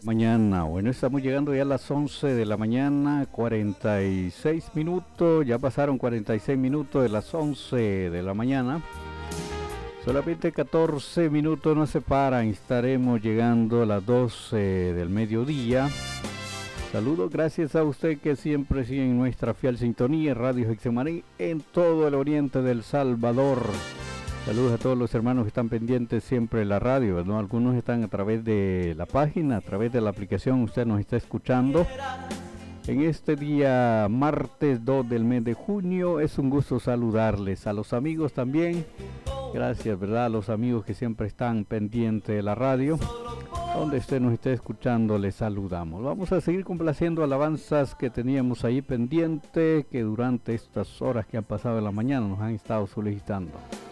Mañana, bueno, estamos llegando ya a las 11 de la mañana, 46 minutos, ya pasaron 46 minutos de las 11 de la mañana. Solamente 14 minutos nos separan, estaremos llegando a las 12 del mediodía. Saludos, gracias a usted que siempre sigue en nuestra fiel sintonía, Radio Hexemaní, en todo el oriente del Salvador. Saludos a todos los hermanos que están pendientes siempre de la radio, ¿no? Algunos están a través de la página, a través de la aplicación, usted nos está escuchando. En este día, martes 2 del mes de junio, es un gusto saludarles. A los amigos también, gracias, ¿verdad? A los amigos que siempre están pendientes de la radio. Donde usted nos esté escuchando, les saludamos. Vamos a seguir complaciendo alabanzas que teníamos ahí pendiente, que durante estas horas que han pasado de la mañana nos han estado solicitando.